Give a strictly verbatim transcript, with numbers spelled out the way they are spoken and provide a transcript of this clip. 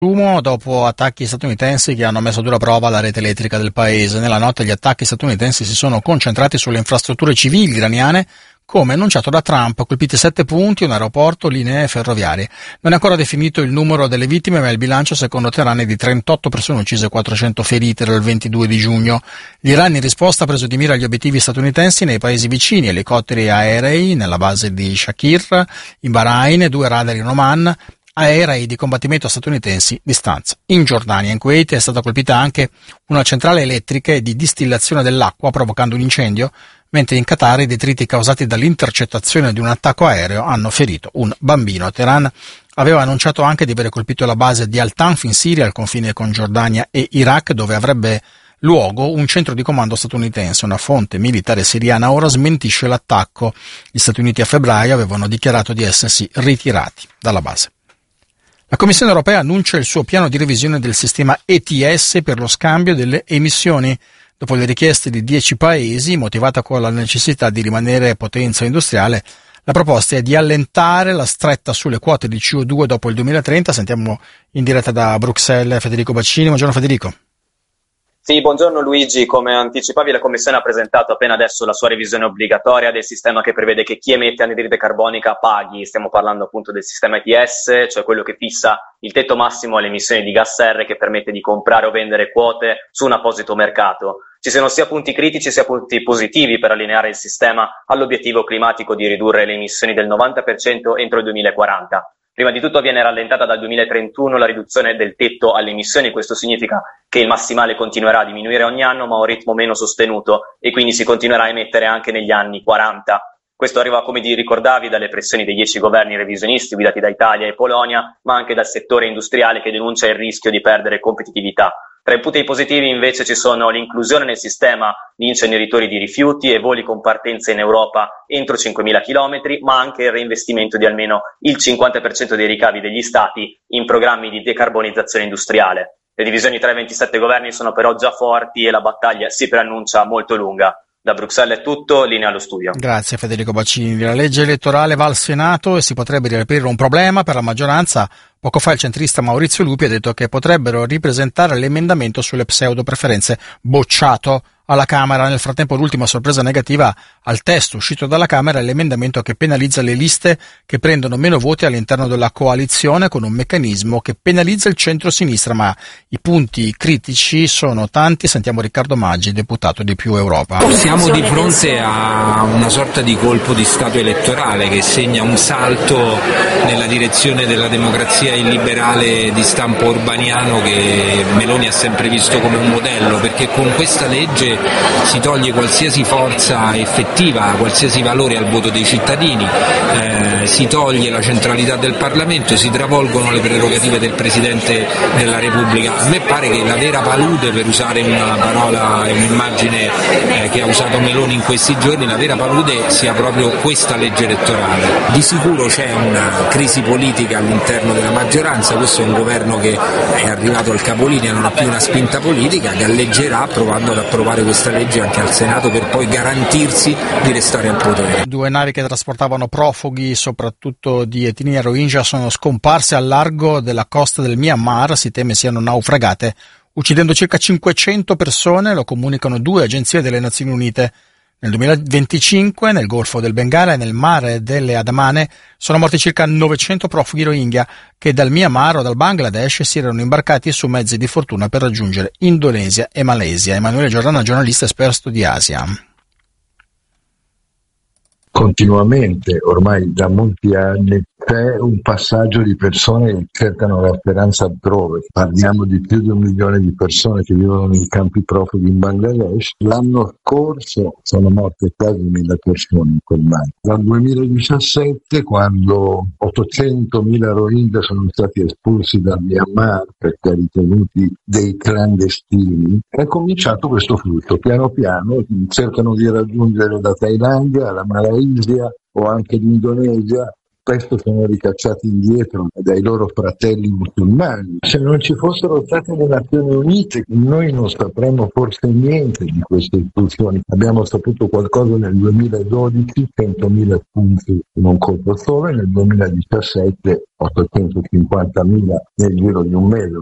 Dopo attacchi statunitensi che hanno messo a dura prova la rete elettrica del paese. Nella notte gli attacchi statunitensi si sono concentrati sulle infrastrutture civili iraniane, come annunciato da Trump, colpiti sette punti, un aeroporto, linee ferroviarie. Non è ancora definito il numero delle vittime, ma il bilancio secondo Teheran è di trentotto persone uccise e quattrocento ferite dal ventidue di giugno. L'Iran in risposta ha preso di mira gli obiettivi statunitensi nei paesi vicini, elicotteri e aerei nella base di Shakir, in Bahrain, due radar in Oman, aerei di combattimento statunitensi di stanza. In Giordania e in Kuwait è stata colpita anche una centrale elettrica e di distillazione dell'acqua, provocando un incendio, mentre in Qatar i detriti causati dall'intercettazione di un attacco aereo hanno ferito un bambino. Teheran aveva annunciato anche di aver colpito la base di Al-Tanf in Siria, al confine con Giordania e Iraq, dove avrebbe luogo un centro di comando statunitense. Una fonte militare siriana ora smentisce l'attacco. Gli Stati Uniti a febbraio avevano dichiarato di essersi ritirati dalla base. La Commissione europea annuncia il suo piano di revisione del sistema E T S per lo scambio delle emissioni. Dopo le richieste di dieci paesi, motivata con la necessità di rimanere potenza industriale, la proposta è di allentare la stretta sulle quote di C O due dopo il duemilatrenta. Sentiamo in diretta da Bruxelles Federico Baccini. Buongiorno Federico. Sì, buongiorno Luigi. Come anticipavi, la Commissione ha presentato appena adesso la sua revisione obbligatoria del sistema che prevede che chi emette anidride carbonica paghi. Stiamo parlando appunto del sistema E T S, cioè quello che fissa il tetto massimo alle emissioni di gas serra, che permette di comprare o vendere quote su un apposito mercato. Ci sono sia punti critici sia punti positivi per allineare il sistema all'obiettivo climatico di ridurre le emissioni del novanta per cento entro il duemilaquaranta. Prima di tutto viene rallentata dal duemilatrentuno la riduzione del tetto alle emissioni. Questo significa che il massimale continuerà a diminuire ogni anno, ma a un ritmo meno sostenuto, e quindi si continuerà a emettere anche negli anni quaranta. Questo arriva, come ti ricordavi, dalle pressioni dei dieci governi revisionisti guidati da Italia e Polonia, ma anche dal settore industriale che denuncia il rischio di perdere competitività. Tra i punti positivi invece ci sono l'inclusione nel sistema di inceneritori di rifiuti e voli con partenza in Europa entro cinquemila chilometri, ma anche il reinvestimento di almeno il cinquanta per cento dei ricavi degli Stati in programmi di decarbonizzazione industriale. Le divisioni tra i ventisette governi sono però già forti e la battaglia si preannuncia molto lunga. Da Bruxelles è tutto, linea allo studio. Grazie Federico Baccini. La legge elettorale va al Senato e si potrebbe riaprire un problema per la maggioranza. Poco fa il centrista Maurizio Lupi ha detto che potrebbero ripresentare l'emendamento sulle pseudo preferenze bocciato alla Camera. Nel frattempo l'ultima sorpresa negativa al testo uscito dalla Camera è l'emendamento che penalizza le liste che prendono meno voti all'interno della coalizione, con un meccanismo che penalizza il centro-sinistra, ma i punti critici sono tanti. Sentiamo Riccardo Maggi, deputato di Più Europa. Siamo di fronte a una sorta di colpo di stato elettorale che segna un salto nella direzione della democrazia illiberale di stampo urbaniano che Meloni ha sempre visto come un modello, perché con questa legge si toglie qualsiasi forza effettiva, qualsiasi valore al voto dei cittadini, eh, si toglie la centralità del Parlamento, si travolgono le prerogative del Presidente della Repubblica. A me pare che la vera palude, per usare una parola e un'immagine eh, che ha usato Meloni in questi giorni, la vera palude sia proprio questa legge elettorale. Di sicuro c'è una crisi politica all'interno della maggioranza, questo è un governo che è arrivato al capolinea, non ha più una spinta politica, galleggerà provando ad approvare questa legge anche al Senato per poi garantirsi di restare al potere. Due navi che trasportavano profughi, soprattutto di etnia Rohingya, sono scomparse al largo della costa del Myanmar. Si teme siano naufragate, uccidendo circa cinquecento persone, lo comunicano due agenzie delle Nazioni Unite. Nel duemilaventicinque, nel Golfo del Bengala e nel mare delle Andamane, sono morti circa novecento profughi Rohingya che dal Myanmar o dal Bangladesh si erano imbarcati su mezzi di fortuna per raggiungere Indonesia e Malesia. Emanuele Giordano, giornalista esperto di Asia. Continuamente, ormai da molti anni, c'è un passaggio di persone che cercano la speranza altrove. Parliamo di più di un milione di persone che vivono nei campi profughi in Bangladesh. L'anno scorso sono morte quasi mille persone in quel mare. Dal duemiladiciassette, quando ottocentomila Rohingya sono stati espulsi dal Myanmar perché ritenuti dei clandestini, è cominciato questo flusso. Piano piano cercano di raggiungere la Thailandia, la Malaysia o anche l'Indonesia, spesso sono ricacciati indietro dai loro fratelli musulmani. Se non ci fossero state le Nazioni Unite, noi non sapremmo forse niente di queste istituzioni. Abbiamo saputo qualcosa nel duemiladodici, centomila punti in un colpo solo, e nel duemiladiciassette ottocentocinquantamila nel giro di un mese.